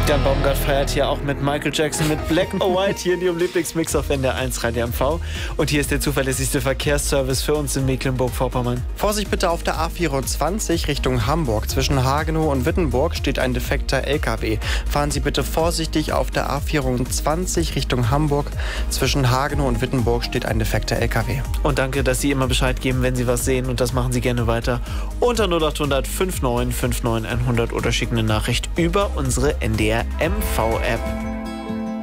Jan Baumgart feiert hier auch mit Michael Jackson mit Black or White hier in Ihrem Lieblingsmix auf NDR 1 Radio MV. Und hier ist der zuverlässigste Verkehrsservice für uns in Mecklenburg-Vorpommern. Vorsicht bitte auf der A24 Richtung Hamburg. Zwischen Hagenow und Wittenburg steht ein defekter LKW. Fahren Sie bitte vorsichtig auf der A24 Richtung Hamburg. Zwischen Hagenow und Wittenburg steht ein defekter LKW. Und danke, dass Sie immer Bescheid geben, wenn Sie was sehen. Und das machen Sie gerne weiter unter 0800 59 59 100 oder schicken eine Nachricht über unsere NDR MV-App.